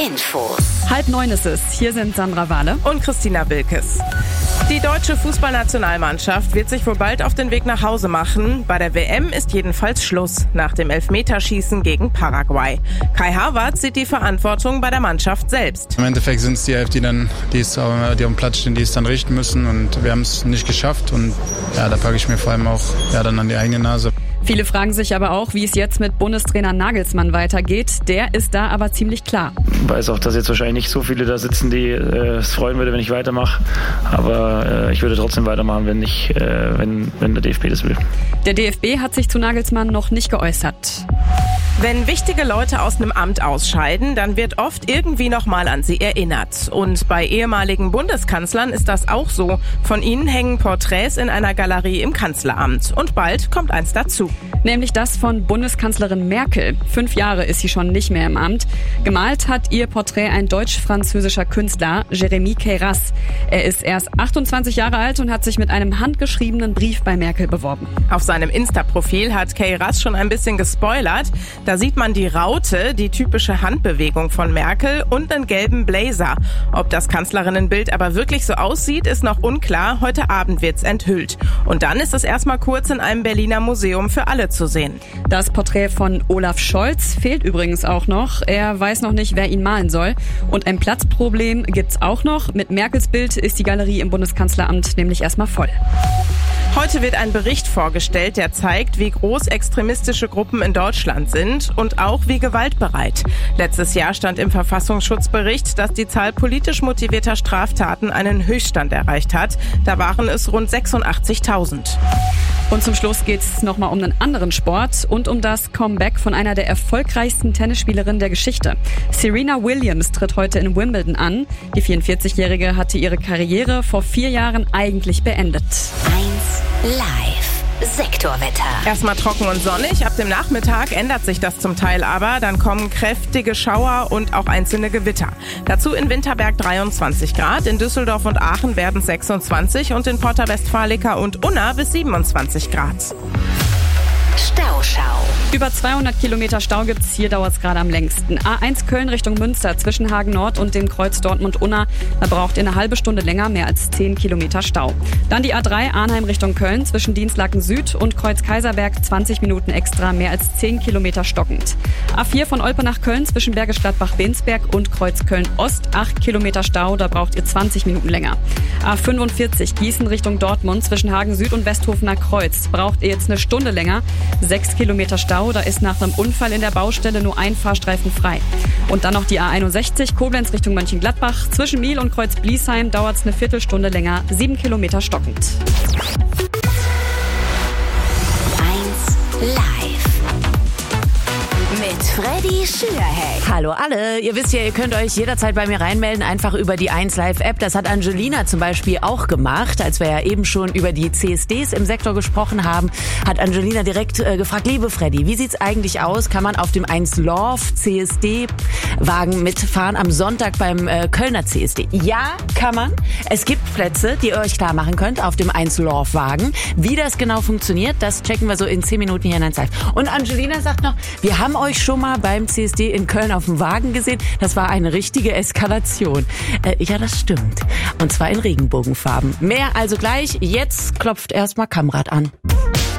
Infos. 8:30 ist es. Hier sind Sandra Wahle und Christina Wilkes. Die deutsche Fußballnationalmannschaft wird sich wohl bald auf den Weg nach Hause machen. Bei der WM ist jedenfalls Schluss nach dem Elfmeterschießen gegen Paraguay. Kai Havertz sieht die Verantwortung bei der Mannschaft selbst. Im Endeffekt sind es die Elf, die auf dem Platz stehen, die es dann richten müssen, und wir haben es nicht geschafft, und ja, da packe ich mir vor allem auch dann an die eigene Nase. Viele fragen sich aber auch, wie es jetzt mit Bundestrainer Nagelsmann weitergeht. Der ist da aber ziemlich klar. Ich weiß auch, dass jetzt wahrscheinlich nicht so viele da sitzen, die es freuen würde, wenn ich weitermache. Aber ich würde trotzdem weitermachen, wenn der DFB das will. Der DFB hat sich zu Nagelsmann noch nicht geäußert. Wenn wichtige Leute aus einem Amt ausscheiden, dann wird oft irgendwie nochmal an sie erinnert. Und bei ehemaligen Bundeskanzlern ist das auch so. Von ihnen hängen Porträts in einer Galerie im Kanzleramt. Und bald kommt eins dazu. Nämlich das von Bundeskanzlerin Merkel. 5 Jahre ist sie schon nicht mehr im Amt. Gemalt hat ihr Porträt ein deutsch-französischer Künstler, Jérémy Queyras. Er ist erst 28 Jahre alt und hat sich mit einem handgeschriebenen Brief bei Merkel beworben. Auf seinem Insta-Profil hat Queyras schon ein bisschen gespoilert. Da sieht man die Raute, die typische Handbewegung von Merkel, und einen gelben Blazer. Ob das Kanzlerinnenbild aber wirklich so aussieht, ist noch unklar. Heute Abend wird's enthüllt. Und dann ist es erstmal kurz in einem Berliner Museum für alle zu sehen. Das Porträt von Olaf Scholz fehlt übrigens auch noch. Er weiß noch nicht, wer ihn malen soll. Und ein Platzproblem gibt's auch noch. Mit Merkels Bild ist die Galerie im Bundeskanzleramt nämlich erstmal voll. Heute wird ein Bericht vorgestellt, der zeigt, wie groß extremistische Gruppen in Deutschland sind und auch wie gewaltbereit. Letztes Jahr stand im Verfassungsschutzbericht, dass die Zahl politisch motivierter Straftaten einen Höchststand erreicht hat. Da waren es rund 86.000. Und zum Schluss geht es nochmal um einen anderen Sport und um das Comeback von einer der erfolgreichsten Tennisspielerinnen der Geschichte. Serena Williams tritt heute in Wimbledon an. Die 44-Jährige hatte ihre Karriere vor 4 Jahren eigentlich beendet. 1 Live. Sektorwetter. Erstmal trocken und sonnig. Ab dem Nachmittag ändert sich das zum Teil aber. Dann kommen kräftige Schauer und auch einzelne Gewitter. Dazu in Winterberg 23 Grad, in Düsseldorf und Aachen werden es 26 und in Porta Westfalica und Unna bis 27 Grad. Stauschau. Über 200 Kilometer Stau gibt's. Hier dauert's gerade am längsten. A1 Köln Richtung Münster zwischen Hagen Nord und dem Kreuz Dortmund-Unna. Da braucht ihr eine halbe Stunde länger, mehr als 10 Kilometer Stau. Dann die A3 Arnheim Richtung Köln zwischen Dienstlaken Süd und Kreuz Kaiserberg 20 Minuten extra, mehr als 10 Kilometer stockend. A4 von Olpe nach Köln zwischen Bergisch Gladbach-Bensberg und Kreuz Köln-Ost 8 Kilometer Stau, da braucht ihr 20 Minuten länger. A45 Gießen Richtung Dortmund zwischen Hagen Süd und Westhofener Kreuz braucht ihr jetzt eine Stunde länger. 6 Kilometer Stau, da ist nach einem Unfall in der Baustelle nur ein Fahrstreifen frei. Und dann noch die A61 Koblenz Richtung Mönchengladbach. Zwischen Miel und Kreuz Bliesheim dauert es eine Viertelstunde länger, 7 Kilometer stockend. 1 Live. Mit Freddy Schürheck. Hallo alle, ihr wisst ja, ihr könnt euch jederzeit bei mir reinmelden, einfach über die 1 Live App. Das hat Angelina zum Beispiel auch gemacht, als wir ja eben schon über die CSDs im Sektor gesprochen haben, hat Angelina direkt gefragt, liebe Freddy, wie sieht's eigentlich aus? Kann man auf dem 1 Love CSD Wagen mitfahren am Sonntag beim Kölner CSD? Ja, kann man. Es gibt Plätze, die ihr euch klar machen könnt auf dem 1 Love Wagen. Wie das genau funktioniert, das checken wir so in 10 Minuten hier in 1 Live. Und Angelina sagt noch, wir haben euch schon mal beim CSD in Köln auf dem Wagen gesehen. Das war eine richtige Eskalation. Ja, das stimmt. Und zwar in Regenbogenfarben. Mehr also gleich. Jetzt klopft erstmal Kamrat an.